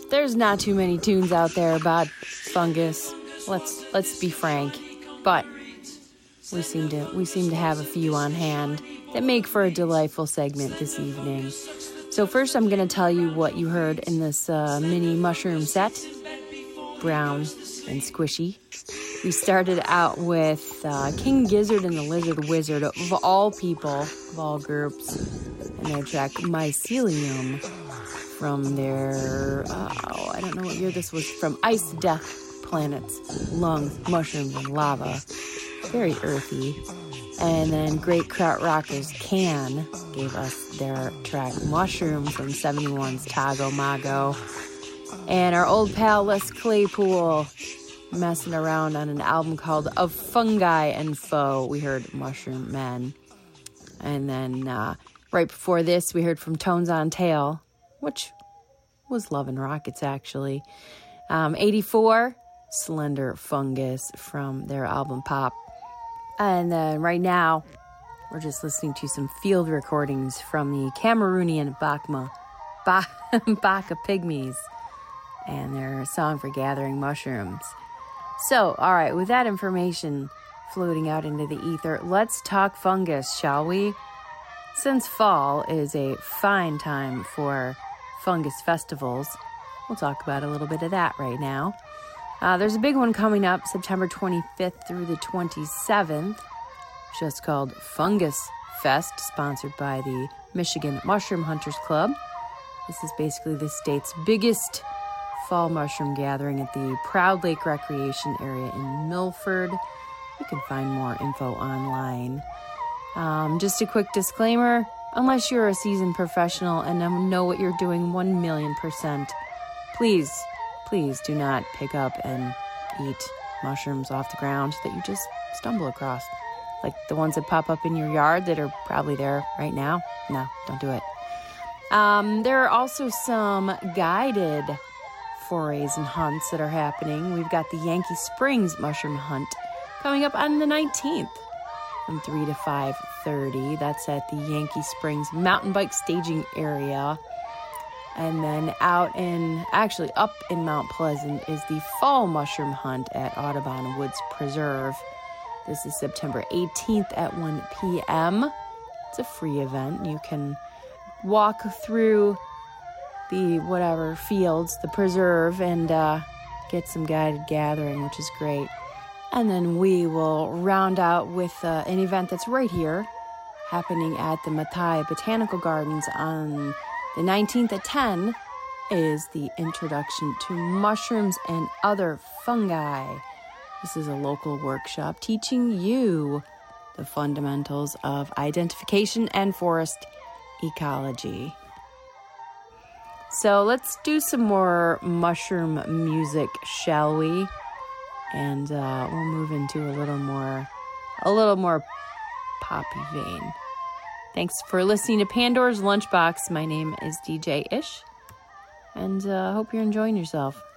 there's not too many tunes out there about fungus. Let's be frank. But we seem to have a few on hand that make for a delightful segment this evening. So first I'm going to tell you what you heard in this mini mushroom set. Brown and squishy. We started out with King Gizzard and the Lizard Wizard, of all people, of all groups, and their track Mycelium from their, I don't know what year this was, from Ice Death Planets, Lungs, Mushrooms, and Lava. Very earthy. And then Great Krautrockers Can gave us their track Mushroom from 71's Tago Mago. And our old pal Les Claypool messing around on an album called Of Fungi and Foe. We heard Mushroom Men. And then right before this, we heard from Tones on Tail, which was Love and Rockets, actually. 84, Slender Fungus from their album Pop. And then right now, we're just listening to some field recordings from the Cameroonian Baka Pygmies and their song for gathering mushrooms. So, all right, with that information floating out into the ether, let's talk fungus, shall we? Since fall is a fine time for fungus festivals, we'll talk about a little bit of that right now. There's a big one coming up September 25th through the 27th, just called Fungus Fest, sponsored by the Michigan Mushroom Hunters Club. This is basically the state's biggest fall mushroom gathering at the Proud Lake Recreation Area in Milford. You can find more info online. Just a quick disclaimer, unless you're a seasoned professional and know what you're doing 1,000,000%, please do not pick up and eat mushrooms off the ground that you just stumble across. Like the ones that pop up in your yard that are probably there right now. No, don't do it. There are also some guided forays and hunts that are happening. We've got the Yankee Springs Mushroom Hunt coming up on the 19th from 3 to 5:30. That's at the Yankee Springs Mountain Bike Staging Area. And then up in Mount Pleasant is the Fall Mushroom Hunt at Audubon Woods Preserve. This is September 18th at 1 p.m. It's a free event. You can walk through the fields, the preserve, and get some guided gathering, which is great. And then we will round out with an event that's right here, happening at the Matai Botanical Gardens on the 19th at 10, is the Introduction to Mushrooms and Other Fungi. This is a local workshop teaching you the fundamentals of identification and forest ecology. So let's do some more mushroom music, shall we? And we'll move into a little more poppy vein. Thanks for listening to Pandora's Lunchbox. My name is DJ Ish, and hope you're enjoying yourself.